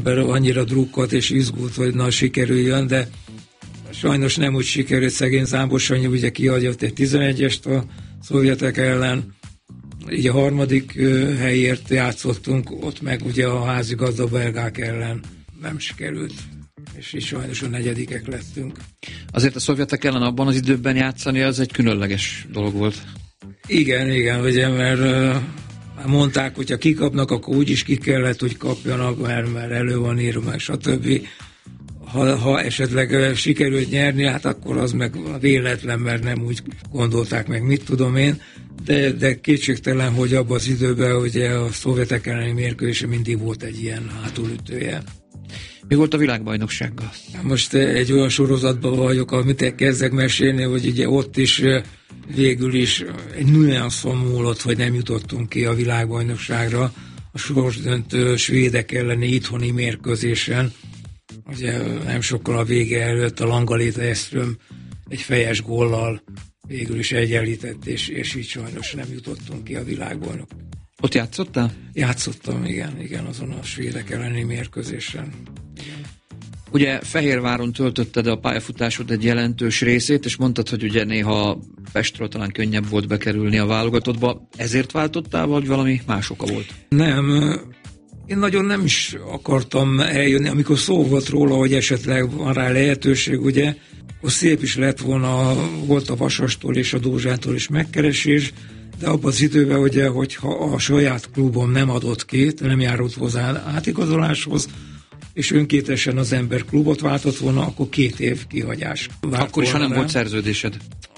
Annyira drukkolt és izgult, hogy na sikerüljön, de sajnos nem úgy sikerült. Szegény Zámbor Sanyi ugye kiadott egy 11-est a szovjetek ellen, így a harmadik helyért játszottunk, ott meg ugye a házigazda belgák ellen nem sikerült, és így sajnos a negyedikek lettünk. Azért a szovjetek ellen abban az időben játszani, az egy különleges dolog volt. Igen, ugye, mert mondták, hogy ha kikapnak, akkor úgyis ki kellett, hogy kapjanak, mert elő van írva, meg stb. Ha esetleg sikerült nyerni, hát akkor az meg véletlen, mert nem úgy gondolták meg, mit tudom én, de kétségtelen, hogy abban az időben ugye a szovjetek elleni mérkőzése mindig volt egy ilyen hátulütője. Mi volt a világbajnoksággal? Most egy olyan sorozatban vagyok, amit kezdek mesélni, hogy ugye ott is végül is egy nüanszon múlott, hogy nem jutottunk ki a világbajnokságra a sorsdöntő svédek elleni itthoni mérkőzésen. Ugye nem sokkal a vége előtt a Langaléta Esztröm egy fejes góllal végül is egyenlített, és így sajnos nem jutottunk ki a világbajnok. Ott játszottál? Játszottam, igen, azon a svédek elleni mérkőzésen. Igen. Ugye Fehérváron töltötted a pályafutásod egy jelentős részét, és mondtad, hogy ugye néha Pestről talán könnyebb volt bekerülni a válogatottba. Ezért váltottál, vagy valami más oka volt? Nem, én nagyon nem is akartam eljönni, amikor szó volt róla, hogy esetleg van rá lehetőség, ugye, akkor szép is lett volna, volt a Vasastól és a Dózsától is megkeresés, de abban az időben, ugye, hogyha a saját klubom nem adott ki, nem járult hozzá átigazoláshoz, és önkéntesen az ember klubot váltott volna, akkor 2 év kihagyás. Akkor is, ha nem volt szerződésed.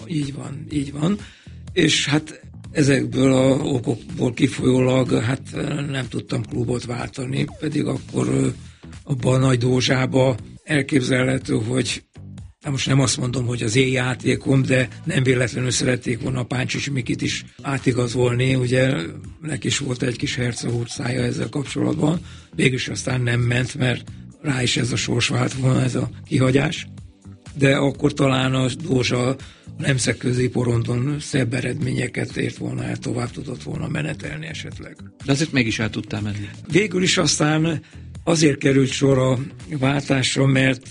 Így van. És hát ezekből a okokból kifolyólag hát nem tudtam klubot váltani, pedig akkor abban a Nagy Dózsába elképzelhető, hogy most nem azt mondom, hogy az én játékom, de nem véletlenül szerették volna a Páncsics Mikit is átigazolni, ugye neki is volt egy kis hercehurcája ezzel kapcsolatban, végülis aztán nem ment, mert rá is ez a sors vált volna, ez a kihagyás, de akkor talán a Dózsa a nemzetközi porondon szebb eredményeket ért volna el, tovább tudott volna menetelni esetleg. De azért mégis el tudtál menni. Végül is aztán azért került sor a váltásra, mert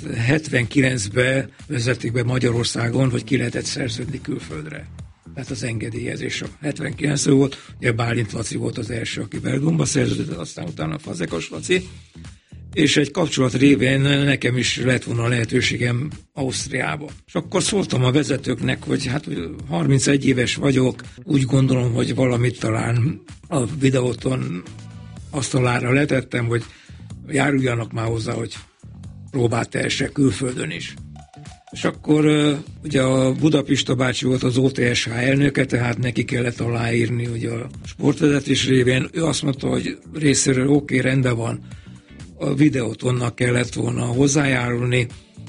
79-ben vezették be Magyarországon, hogy ki lehetett szerződni külföldre. Tehát az engedélyezés a 79 volt, ugye Bálint Laci volt az első, aki Belgiumba szerződött, aztán utána Fazekas Laci, és egy kapcsolat révén nekem is lett volna lehetőségem Ausztriába. És akkor szóltam a vezetőknek, hogy hát 31 éves vagyok, úgy gondolom, hogy valamit talán a videóton asztalára letettem, hogy járuljanak már hozzá, hogy próbált tehessek külföldön is. És akkor ugye a Budapista bácsi volt az OTSH elnöke, tehát neki kellett aláírni ugye a sportvezetés révén. Ő azt mondta, hogy részéről oké, rendben van, a videótonnak kellett volna hozzájárulni.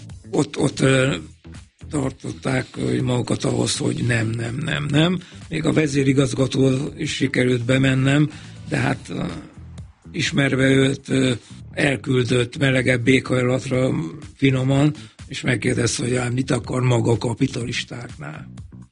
Ott tartották magukat ahhoz, hogy nem. Még a vezérigazgató is sikerült bemennem, de hát ismerve őt elküldött melegebb éghajlatra finoman, és megkérdezte, hogy mit akar maga a kapitalistáknál.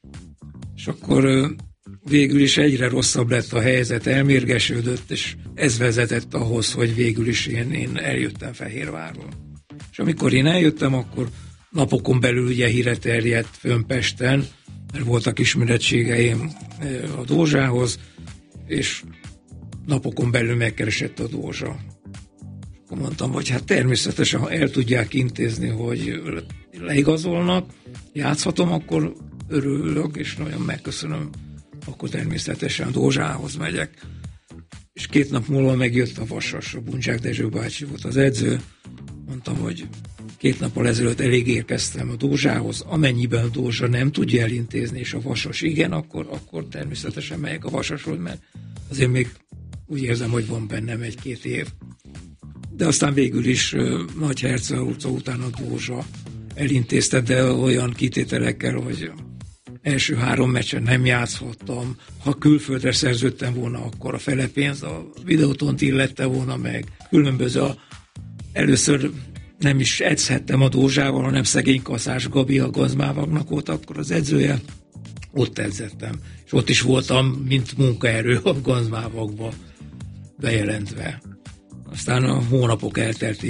És akkor végül is egyre rosszabb lett a helyzet, elmérgesődött, és ez vezetett ahhoz, hogy végül is én eljöttem Fehérvárról. És amikor én eljöttem, akkor napokon belül ugye híre terjedt fönn Pesten, mert voltak ismerettségeim a Dózsához, és napokon belül megkeresett a Dózsa. Akkor mondtam, hogy hát természetesen, ha el tudják intézni, hogy leigazolnak, játszhatom, akkor örülök, és nagyon megköszönöm. Akkor természetesen a Dózsához megyek. És 2 nap múlva megjött a Vasas, a Buncsák Dezső bácsi volt az edző. Mondtam, hogy 2 nappal ezelőtt elég érkeztem a Dózsához, amennyiben a Dózsa nem tudja elintézni, és a Vasas igen, akkor természetesen megyek a Vasashoz, mert azért még úgy érzem, hogy van bennem 1-2 év. De aztán végül is Nagy Herceg után a Dózsa elintézte, de olyan kitételekkel, hogy első 3 meccsen nem játszhattam. Ha külföldre szerződtem volna, akkor a fele pénz a videótont illette volna meg. Különböző először nem is edzhettem a Dózsával, hanem szegény Kaszás Gabi, a Gazmávagnak volt akkor az edzője. Ott edzettem. És ott is voltam, mint munkaerő a Gazmávagba bejelentve. Aztán a hónapok elteltével